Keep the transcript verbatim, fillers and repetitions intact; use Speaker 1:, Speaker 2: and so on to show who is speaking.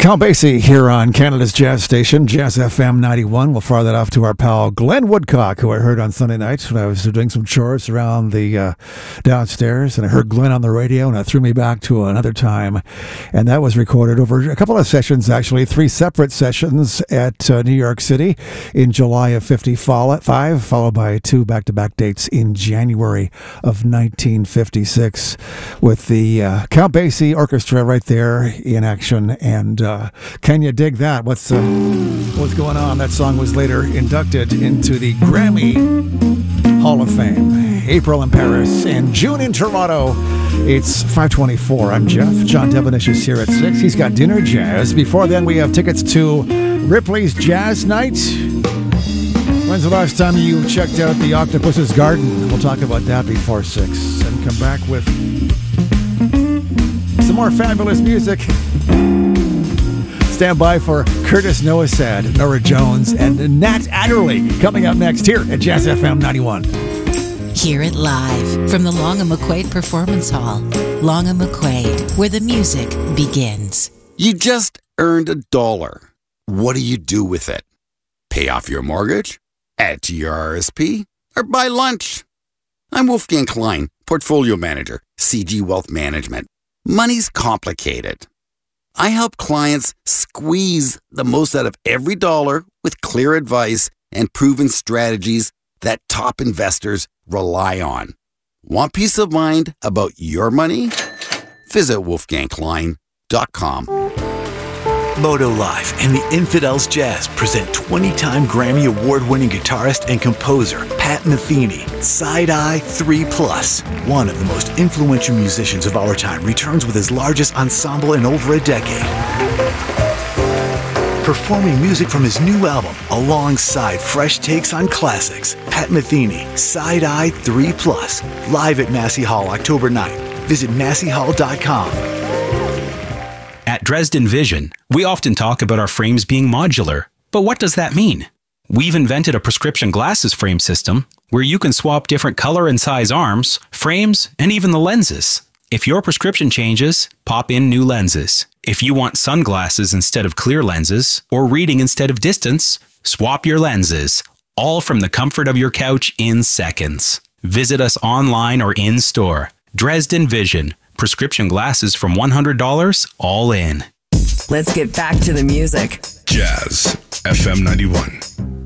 Speaker 1: Count Basie here on Canada's Jazz Station, Jazz F M ninety-one. We'll fire that off to our pal Glenn Woodcock, who I heard on Sunday nights when I was doing some chores around the uh, downstairs, and I heard Glenn on the radio, and it threw me back to another time. And that was recorded over a couple of sessions, actually, three separate sessions at uh, New York City in July of fifty-five, followed by two back-to-back dates in January of nineteen fifty-six, with the uh, Count Basie Orchestra right there in action. And uh, can you dig that? What's uh, what's going on? That song was later inducted into the Grammy Hall of Fame. April in Paris and June in Toronto. It's five twenty-four. I'm Jeff. John Devonish is here at six. He's got dinner jazz. Before then, we have tickets to Ripley's Jazz Night. When's the last time you checked out the Octopus's Garden? We'll talk about that before six and come back with some more fabulous music. Stand by for Curtis Noasad, Nora Jones, and Nat Adderley coming up next here at Jazz F M ninety-one.
Speaker 2: Hear it live from the Long and McQuaid Performance Hall. Long and McQuaid, where the music begins.
Speaker 3: You just earned a dollar. What do you do with it? Pay off your mortgage? Add to your R S P? Or buy lunch? I'm Wolfgang Klein, Portfolio Manager, C G Wealth Management. Money's complicated. I help clients squeeze the most out of every dollar with clear advice and proven strategies that top investors rely on. Want peace of mind about your money? Visit wolfgang klein dot com.
Speaker 4: Moto Live and the Infidels Jazz present twenty-time Grammy Award-winning guitarist and composer Pat Metheny. Side Eye three plus. One of the most influential musicians of our time returns with his largest ensemble in over a decade. Performing music from his new album alongside fresh takes on classics, Pat Metheny, Side Eye three plus. Live at Massey Hall October ninth. Visit massey hall dot com.
Speaker 5: At Dresden Vision, we often talk about our frames being modular, but what does that mean? We've invented a prescription glasses frame system where you can swap different color and size arms, frames, and even the lenses. If your prescription changes, pop in new lenses. If you want sunglasses instead of clear lenses, or reading instead of distance, swap your lenses, all from the comfort of your couch in seconds. Visit us online or in-store. Dresden Vision. Prescription glasses from one hundred dollars, all in.
Speaker 6: Let's get back to the music.
Speaker 7: Jazz F M ninety-one.